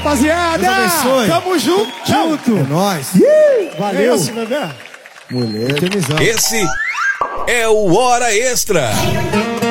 rapaziada. Deus abençoe. Tamo junto. É nóis. Valeu. Moleque. Esse é o Hora Extra.